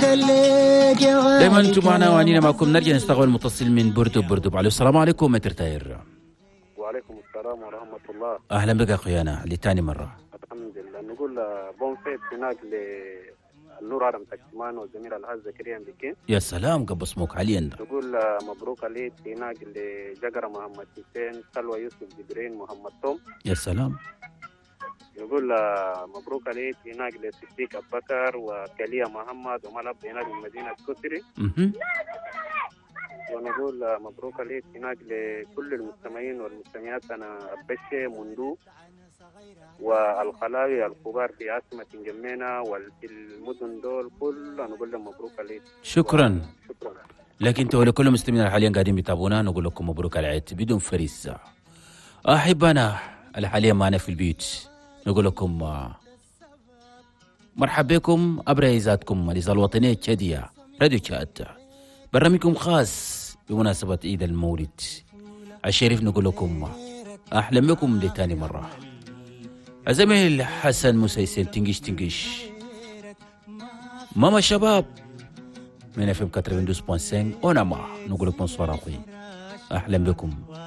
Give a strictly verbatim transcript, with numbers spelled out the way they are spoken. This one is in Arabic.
دائما انتم معنا وعنينا معكم. نرجع نستقبل المتصل من بردو بردو. عليه السلام عليكم متر تاير. وعليكم السلام ورحمة الله. أهلا بك أخويانا لتاني مرة. الحمد لله. نقول بون فيت هناك للنور عرم تكتمان والزميل الهاز زكريا بكين. يا سلام قبل اسمك عليا. نقول مبروك عليك هناك لجقر محمد حسين سلوى يوسف جبرين محمد توم. يا سلام. نقول مبروك عليك هناك لصديق أبو بكر وكليا محمد وملاب هناك من مدينة كسري. ونقول مبروك عليك هناك لكل المستمعين والمستمعات. أنا أبشي مندو والخلاوي الكبار في عاصمة جمينة وفي المدن دول كلها نقول لهم مبروك عليك. شكرا. شكرا. لكن تو لكل المستمعين حاليا قاعدين بيتابعونا نقول لكم مبروك على العيد بدون فريس. أحبنا اللي حاليا معنا في البيت نقول لكم مرحبا بكم أبرزاتكم الإذاعة الوطنية الشادية راديو تشات. برنامجكم خاص بمناسبة عيد المولد الشريف. نقول لكم أهلا بكم لتاني مرة. الزميل حسن مسيسن تنجش تنجش ماما شباب من اف ام ثمانية وثمانين فاصلة خمسة ونما. نقول لكم صباح الخير. أهلا بكم.